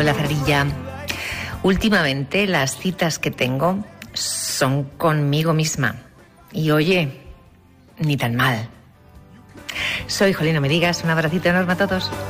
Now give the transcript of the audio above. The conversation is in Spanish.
Paula Cerilla. Últimamente las citas que tengo son conmigo misma. Y oye, ni tan mal. Soy Jolín, no me digas. Un abracito enorme a todos.